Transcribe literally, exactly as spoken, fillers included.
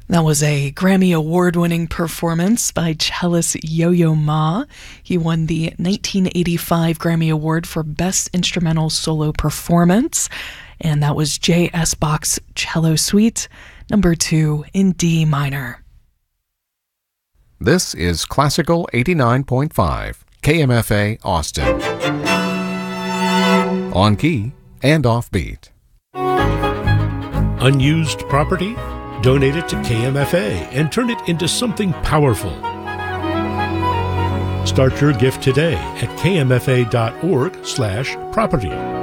That was a Grammy Award-winning performance by cellist Yo-Yo Ma. He won the nineteen eighty-five Grammy Award for Best Instrumental Solo Performance, and that was J S. Bach's Cello Suite, number two in D minor. This is Classical eighty-nine point five, K M F A Austin. On key and offbeat. Unused property? Donate it to K M F A and turn it into something powerful. Start your gift today at kmfa.org slash property.